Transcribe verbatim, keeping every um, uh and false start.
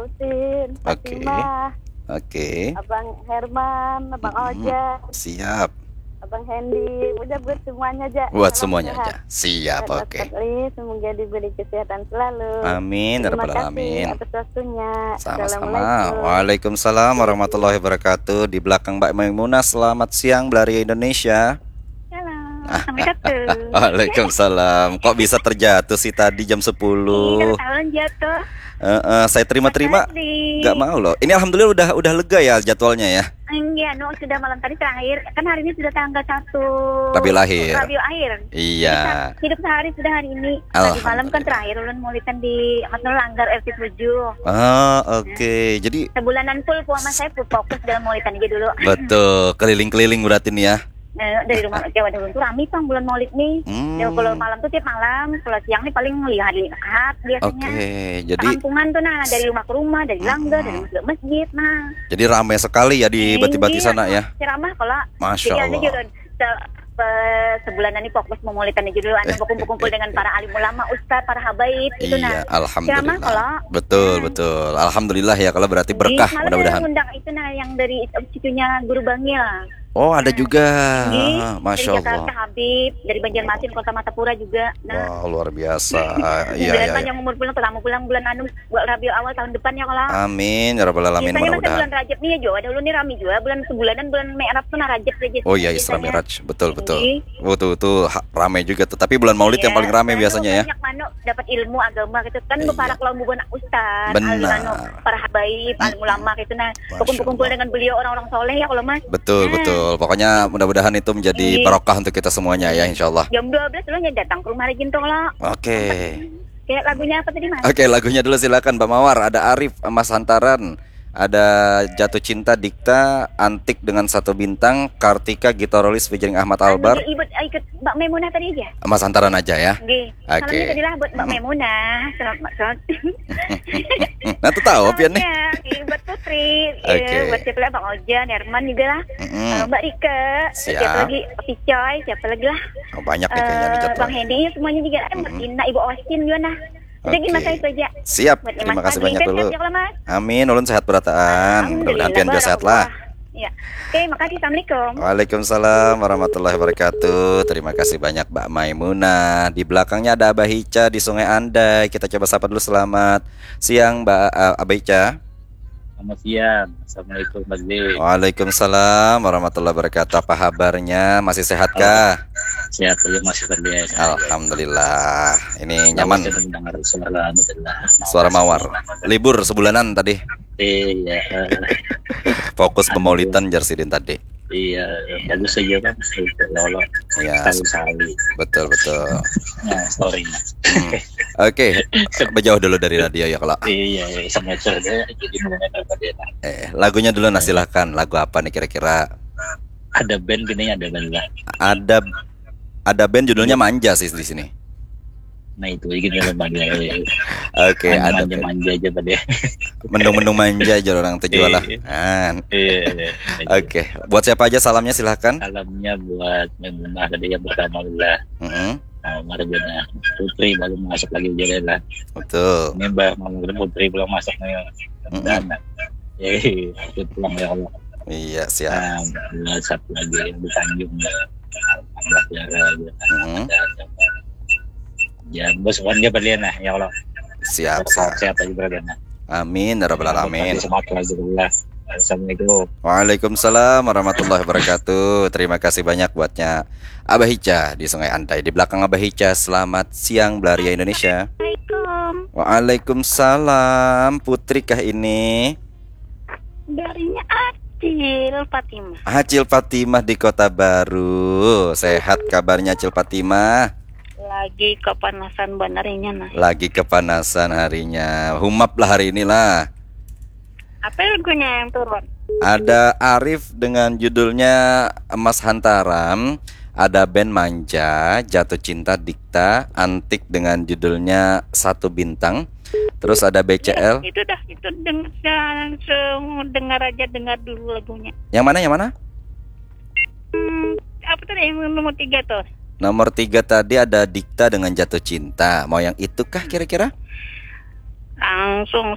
Utin, Oke. Fatimah, Oke. Abang Herman, Abang Mm-mm. Oja, Siap. Abang Hendy, udah buat semuanya aja. Buat Salam semuanya sehat. aja. Siap, Dan oke. Ustadz Li, semoga diberi kesehatan selalu. Amin, ya Terima rabbal kasih alamin. atas waktunya. Sama-sama. Assalamualaikum. Waalaikumsalam warahmatullahi wabarakatuh. Di belakang Mbak Maimunah, selamat siang Belaria Indonesia. Halo, Assalamualaikum. Waalaikumsalam. Kok bisa terjatuh sih tadi jam Ih, sepuluh? udah tahun jatuh. Eh, eh, saya terima-terima. Makasih. Gak mau loh. Ini alhamdulillah udah udah lega ya jadwalnya ya. Iya, no, sudah malam tadi terakhir. Kan hari ini sudah tanggal satu Rabiul Akhir. Rabiul Akhir. Iya. Hidup sehari sudah hari ini. Tadi malam kan Alhamdulillah. terakhir ulun maulidan di Hotel Langgar R T tujuh. Oh, oke. Jadi Sebulanan full puasa saya full fokus dalam maulidan aja dulu. betul, keliling-keliling berarti nih ya. Eh, dari rumah Jawa dulu tuh rame pang bulan maulid nih. Hmm. Ya, kalau malam tuh tiap malam, kalau siang nih paling lihat-lihat biasanya. Oke, jadi Kampungan tuh nah, dari rumah ke rumah, dari langgar, dari masjid ke masjid, nah. jadi ramai sekali ya di bati-bati sana ya. Ceramah kalau Masya jadi anu Allah. juga se- pe- sebulanan ini fokus memulihkan aja dulu anu berkumpul-kumpul dengan para alim ulama, ustaz, para habaib itu Iya, nah. Ceramah kalau alhamdulillah. Betul, Hmm. betul. Alhamdulillah ya kalau berarti berkah Malah mudah-mudahan. yang undang itu nah yang dari cucunya Guru Bangil. Oh, ada juga. Nggih, Masya dari Jakarta Allah. Habib, dari Banjarmasin Kota Matapura juga. Nah, Wah, luar biasa. Iya, bulan iya, kan iya. yang umur pulang ketemu pulang bulan anu bulan Rabiul Awal tahun depan ya kalau. Amin, ya rabbal alamin, Biasanya masa mudah-mudahan. bulan Rajab nih ya Jo, ada dulu nih rame juga bulan sebulanan bulan Mi'raj tuh nah Rajab aja. Oh iya, Isra Miraj. Betul, betul. Nggih. Betul, betul. Ha- Ramai juga tuh. Tapi bulan Maulid yang Iya, paling ramai anu biasanya ya. Banyak mano dapat ilmu agama gitu kan Iya. para kelompok bukan ustaz, Benar. alim anu para habaib, alim ulama gitu nah. Masya Kumpul-kumpul Allah. dengan beliau orang-orang soleh ya kalau Mas. Betul, Nah, betul. Pokoknya mudah-mudahan itu menjadi Iya. barokah untuk kita semuanya ya, insya Allah. Jam dua belas dulu datang ke rumah Rejintong lah. Oke. Kayak lagunya apa tadi Mas? Oke, lagunya dulu silakan Mbak Mawar. Ada Arif, Mas Hantaran, ada Jatuh Cinta Dikta, Antik dengan Satu Bintang, Kartika Gitarolis featuring Ahmad Albar. Anu, ikut ikut Mbak Memunah tadi aja. Mas Hantaran aja ya. Nggih. Oke. Salamnya tadi lah buat Mbak Memunah. Selamat selamat. Nah, tuh tahu Pian nih. Ya, iya, buat Putri, Oke. ya, buat siapa lagi Bang Ojan, Herman juga lah. Mm-mm. Eh, Mbak Rika, Siap. siapa lagi Picoy, siapa lagi lah. Oh, banyak nih kayaknya nih Eh, jadwal. Bang Hendy semuanya juga. Eh, Mbak Tina, Ibu Austin juga nah. Udah Oke. gimana itu aja. Siap, Buat terima Mas kasih Fadli, banyak kan dulu. siap ya, kalau, Mas? Amin, ulun sehat berataan. Mudah-mudahan Pian juga sehat lah. Ya. Oke, makasih. Assalamualaikum. Waalaikumsalam warahmatullahi wabarakatuh. Terima kasih banyak Mbak Maimunah. Di belakangnya ada Abah Ica di Sungai Andai. Kita coba sapa dulu. Selamat siang Mbak uh, Abah Ica. Selamat siang. Assalamualaikum Mas D. Waalaikumsalam warahmatullahi wabarakatuh. Apa kabarnya? Masih sehatkah? Sehat aja Mas Ferdi. Alhamdulillah. Ini nyaman. Saya mendengar suara Alhamdulillah. Suara Mawar. Libur sebulanan tadi. Iya, Fokus pemaulidan Jarsidin tadi. iya, bagus saja kan. Lolo. Iya, Sekali-sekali. betul betul. Nah, story. Hmm. Oke, berjauh dulu dari radio ya kalau. Iya, iya, semester dia jadi mulai apa dia. Eh, lagunya dulu nah silahkan. Lagu apa nih kira-kira? Ada band gini, ada band lah. Ada ada band judulnya Manja sih di sini. Nah itu gini lembaga. Oke, ada band. Manja aja pada. Mendung-mendung manja aja orang tujuan lah. Iya. Kan. Iya, iya. Oke, buat siapa aja salamnya silahkan. Salamnya buat Memunah tadi yang pertama lah. Mm-mm, Nah, Marjana Putri baru masuk lagi jadi lah. betul. Ini Mbak Mamun Putri belum masuk nih. Dan ya itu pulang ya Allah. Iya, siap. Nah, satu lagi yang di Tanjung Allah ya. Mm-mm, Ya, bos dia berlian lah ya Allah. siap, siap. Sehat aja berlian. Amin, ya rabbal alamin. Semangat lagi Allah. Assalamualaikum. Waalaikumsalam warahmatullahi wabarakatuh. Terima kasih banyak buatnya Abah Ica di Sungai Andai. Di belakang Abah Ica, selamat siang Belaria Indonesia. Assalamualaikum. Waalaikumsalam. Putri kah ini? Darinya Acil Fatimah. Acil Fatimah di Kota Baru. Sehat kabarnya Acil Fatimah? Lagi kepanasan benarnya nah. Lagi kepanasan harinya. Humap lah hari inilah. Apa lagunya yang turun? Ada Arif dengan judulnya Emas Hantaram. Ada band Manja, Jatuh Cinta Dikta, Antik dengan judulnya Satu Bintang. Terus ada B C L. Itu dah, itu dengar, dengar aja dengar dulu lagunya. Yang mana yang mana? Hmm, apa tadi yang nomor tiga tuh? Nomor tiga tadi ada Dikta dengan Jatuh Cinta. Mau yang itu kah kira-kira? Langsung